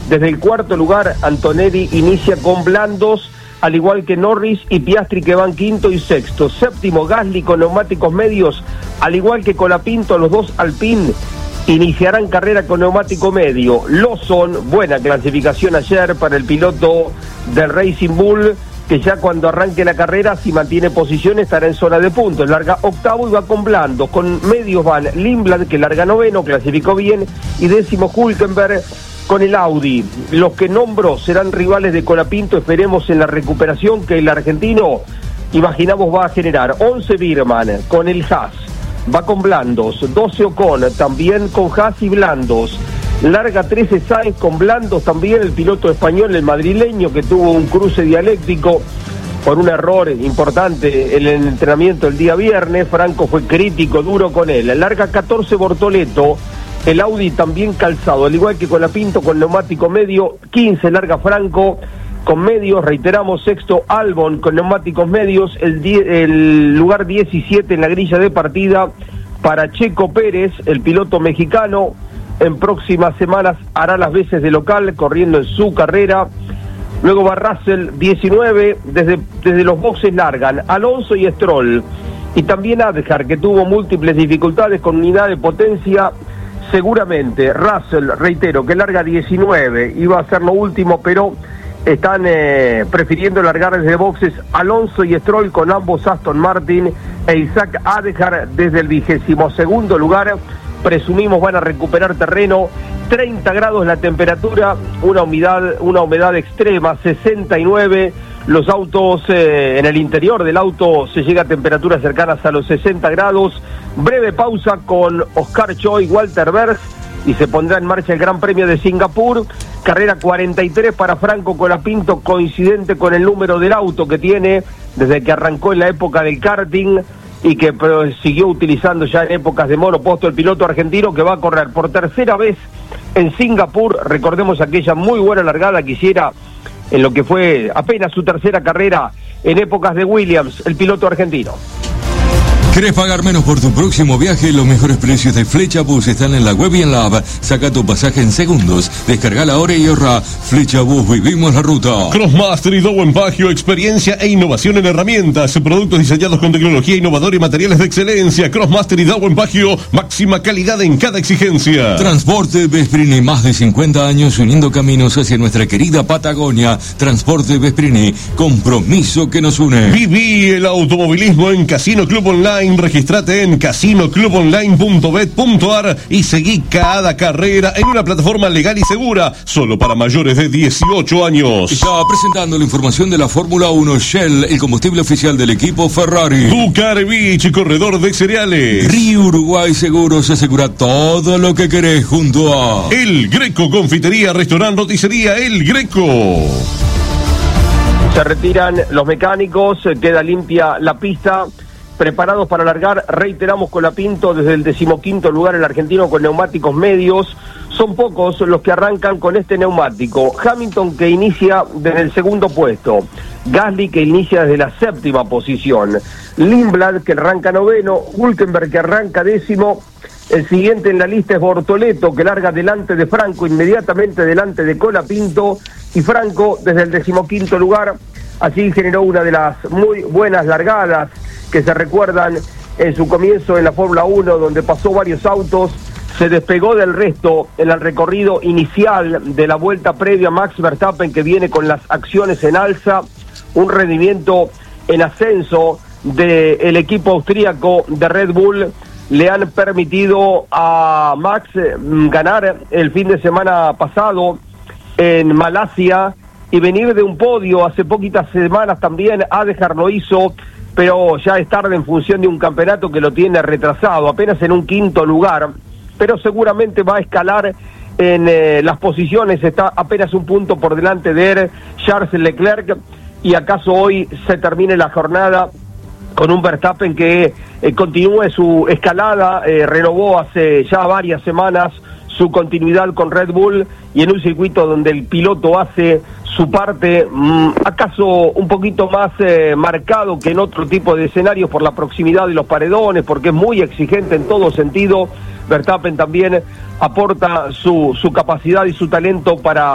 Desde el cuarto lugar, Antonelli inicia con blandos, al igual que Norris y Piastri, que van quinto y sexto. Séptimo, Gasly con neumáticos medios, al igual que Colapinto, los dos Alpine iniciarán carrera con neumático medio. Lawson, buena clasificación ayer para el piloto del Racing Bull, que ya cuando arranque la carrera, si mantiene posición, estará en zona de puntos. Larga octavo y va con blandos. Con medios van Lindblad, que larga noveno, clasificó bien, y décimo Hülkenberg con el Audi. Los que nombro serán rivales de Colapinto, esperemos en la recuperación que el argentino, imaginamos, va a generar. 11 Birman con el Haas, va con blandos. 12 Ocon, también con Haas y blandos. Larga 13 Sainz con blandos también, el piloto español, el madrileño, que tuvo un cruce dialéctico por un error importante en el entrenamiento el día viernes. Franco fue crítico, duro con él. Larga 14 Bortoleto, el Audi también calzado, al igual que Colapinto con neumático medio. 15 larga Franco con medios, reiteramos. Sexto Albon con neumáticos medios. El lugar 17 en la grilla de partida para Checo Pérez, el piloto mexicano. En próximas semanas hará las veces de local, corriendo en su carrera. Luego va Russell, 19, desde los boxes largan Alonso y Stroll. Y también Adjar, que tuvo múltiples dificultades con unidad de potencia. Seguramente Russell, reitero, que larga 19, iba a ser lo último, pero están prefiriendo largar desde boxes Alonso y Stroll, con ambos Aston Martin, e Isaac Adjar desde el 22º lugar. Presumimos van a recuperar terreno. 30 grados la temperatura, una humedad extrema, 69. Los autos, en el interior del auto se llega a temperaturas cercanas a los 60 grados. Breve pausa con Oscar Choi, Walter Bergs, y se pondrá en marcha el Gran Premio de Singapur. Carrera 43 para Franco Colapinto, coincidente con el número del auto que tiene desde que arrancó en la época del karting y que siguió utilizando ya en épocas de monoposto, el piloto argentino, que va a correr por tercera vez en Singapur. Recordemos aquella muy buena largada que hiciera en lo que fue apenas su tercera carrera en épocas de Williams, el piloto argentino. ¿Querés pagar menos por tu próximo viaje? Los mejores precios de Flechabus están en la web y en la app. Saca tu pasaje en segundos. Descarga la hora y ahorra. Flechabus, vivimos la ruta. Crossmaster y Dowen Bagio, experiencia e innovación en herramientas, productos diseñados con tecnología innovadora y materiales de excelencia. Crossmaster y Dowen Bagio, máxima calidad en cada exigencia. Transporte Vesprini, más de 50 años uniendo caminos hacia nuestra querida Patagonia. Transporte Vesprini, compromiso que nos une. Viví el automovilismo en Casino Club Online. Registrate en casinoclubonline.bet.ar y seguí cada carrera en una plataforma legal y segura, solo para mayores de 18 años. Está presentando la información de la Fórmula 1. Shell, el combustible oficial del equipo Ferrari. Ducarevich, corredor de cereales. Río Uruguay Seguros, asegura todo lo que querés junto a El Greco, confitería, restaurante, roticería El Greco. Se retiran los mecánicos, queda limpia la pista, preparados para largar. Reiteramos, Colapinto desde el 15º lugar, el argentino con neumáticos medios. Son pocos los que arrancan con este neumático. Hamilton, que inicia desde el segundo puesto. Gasly, que inicia desde la 7ª posición. Lindblad, que arranca noveno. Hülkenberg, que arranca 10º. El siguiente en la lista es Bortoleto, que larga delante de Franco, inmediatamente delante de Colapinto. Y Franco desde el 15º lugar. Allí generó una de las muy buenas largadas que se recuerdan en su comienzo en la Fórmula 1, donde pasó varios autos. Se despegó del resto en el recorrido inicial de la vuelta previa. Max Verstappen, que viene con las acciones en alza, un rendimiento en ascenso del equipo austríaco de Red Bull, le han permitido a Max ganar el fin de semana pasado en Malasia y venir de un podio. Hace poquitas semanas también Adjar lo hizo, pero ya es tarde en función de un campeonato que lo tiene retrasado, apenas en un 5º lugar, pero seguramente va a escalar en las posiciones. Está apenas un punto por delante de Charles Leclerc, y acaso hoy se termine la jornada con un Verstappen que continúe su escalada. Renovó hace ya varias semanas su continuidad con Red Bull, y en un circuito donde el piloto hace su parte, acaso un poquito más marcado que en otro tipo de escenarios por la proximidad de los paredones, porque es muy exigente en todo sentido. Verstappen también aporta su capacidad y su talento para